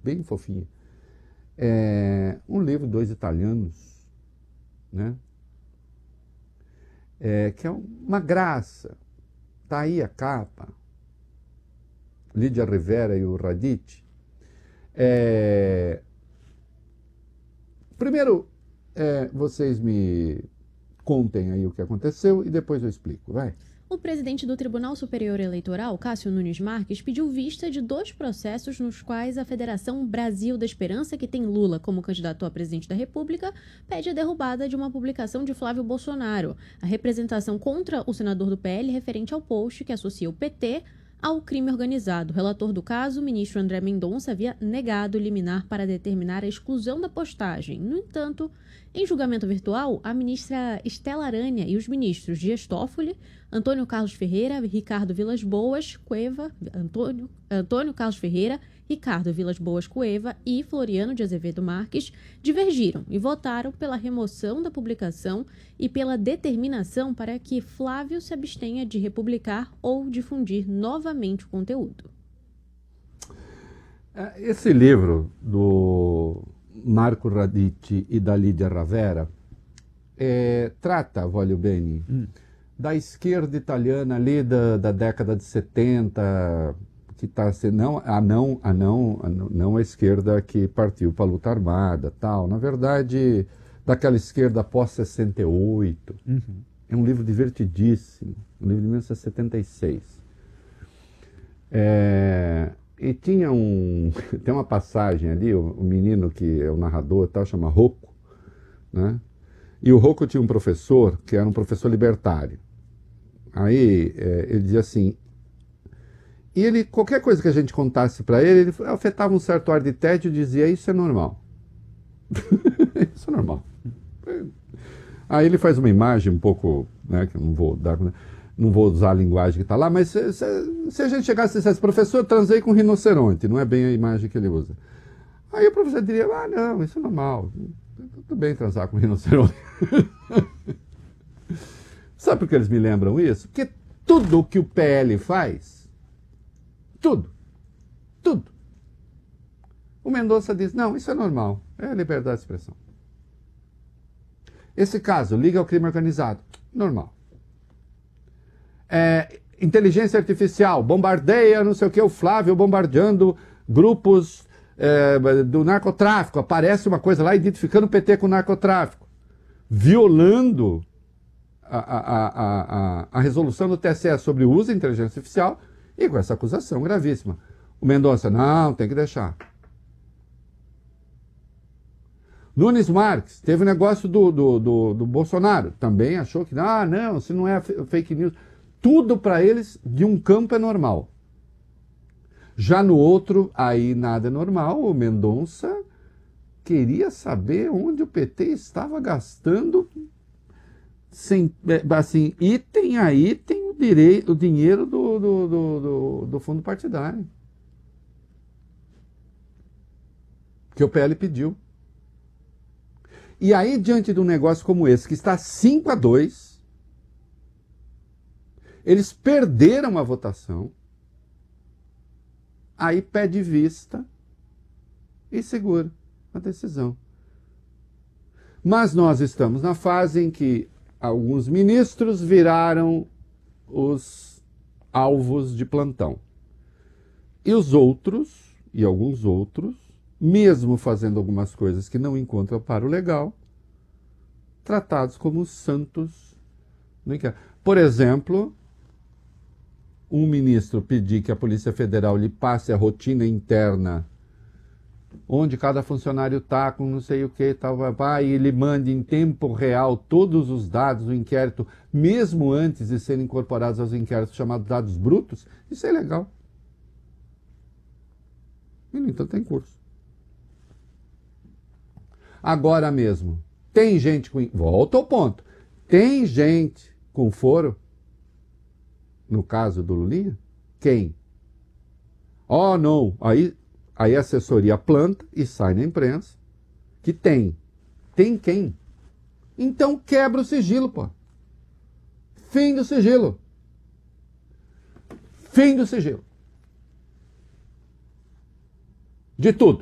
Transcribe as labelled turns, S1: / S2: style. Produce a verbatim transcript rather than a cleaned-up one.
S1: bem fofinha. É um livro, dois italianos, né? É, que é uma graça. Está aí a capa. Lídia Rivera e o Radicchi. É... Primeiro, é, vocês me contem aí o que aconteceu e depois eu explico, vai.
S2: O presidente do Tribunal Superior Eleitoral, Cássio Nunes Marques, pediu vista de dois processos nos quais a Federação Brasil da Esperança, que tem Lula como candidato a presidente da República, pede a derrubada de uma publicação de Flávio Bolsonaro, a representação contra o senador do P L referente ao post que associa o P T ao crime organizado. O relator do caso, o ministro André Mendonça, havia negado liminar para determinar a exclusão da postagem. No entanto, em julgamento virtual, a ministra Estela Aranha e os ministros Dias Toffoli, Antônio Carlos Ferreira, Ricardo Vilas Boas Cueva, Antônio, Antônio Carlos Ferreira, Ricardo Vilas Boas Cueva e Floriano de Azevedo Marques divergiram e votaram pela remoção da publicação e pela determinação para que Flávio se abstenha de republicar ou difundir novamente o conteúdo.
S1: Esse livro do Marco Radicchi e da Lídia Ravera é, trata, voglio bene, hum. da esquerda italiana ali da, da década de setenta, que está sendo, não, a, não, a, não, a não a esquerda que partiu para a luta armada, tal. Na verdade, daquela esquerda pós-sessenta e oito. Uhum. É um livro divertidíssimo, um livro de mil novecentos e setenta e seis. É... E tinha um, tem uma passagem ali, o, o menino que é o narrador tal, chama Rocco, né? E o Rocco tinha um professor que era um professor libertário. Aí é, ele dizia assim, e ele, qualquer coisa que a gente contasse para ele, ele afetava um certo ar de tédio e dizia, isso é normal. Isso é normal. Aí ele faz uma imagem um pouco, né, que eu não vou dar... Não vou usar a linguagem que está lá, mas se, se, se a gente chegasse e dissesse, professor, eu transei com um rinoceronte, não é bem a imagem que ele usa. Aí o professor diria, ah, não, isso é normal, tudo bem transar com um rinoceronte. Sabe por que eles me lembram isso? Porque tudo o que o P L faz, tudo, tudo, o Mendonça diz, não, isso é normal, é liberdade de expressão. Esse caso, liga ao crime organizado, normal. É, inteligência artificial, bombardeia, não sei o que, o Flávio bombardeando grupos é, do narcotráfico. Aparece uma coisa lá identificando o P T com o narcotráfico, violando a, a, a, a, a resolução do T S E sobre o uso da inteligência artificial e com essa acusação gravíssima. O Mendonça, não, tem que deixar. Nunes Marques, teve o negócio do, do, do, do Bolsonaro, também achou que, ah, não, se não é fake news... Tudo para eles, de um campo, é normal. Já no outro, aí nada é normal. O Mendonça queria saber onde o P T estava gastando sem, assim, item a item o, direito, o dinheiro do, do, do, do, do fundo partidário. Que o P L pediu. E aí, diante de um negócio como esse, que está cinco a dois... Eles perderam a votação, aí pede vista e segura a decisão. Mas nós estamos na fase em que alguns ministros viraram os alvos de plantão. E os outros, e alguns outros, mesmo fazendo algumas coisas que não encontram amparo legal, tratados como santos. Por exemplo... um ministro pedir que a Polícia Federal lhe passe a rotina interna, onde cada funcionário está com não sei o que, tal, vai, e ele mande em tempo real todos os dados do inquérito, mesmo antes de serem incorporados aos inquéritos chamados dados brutos, isso é legal. E, no entanto, tem curso. Agora mesmo, tem gente com... Volta ao ponto. Tem gente com foro? No caso do Lulinha? Quem? Oh, não. Aí, aí a assessoria planta e sai na imprensa que tem. Tem quem? Então quebra o sigilo, pô. Fim do sigilo. Fim do sigilo. De tudo.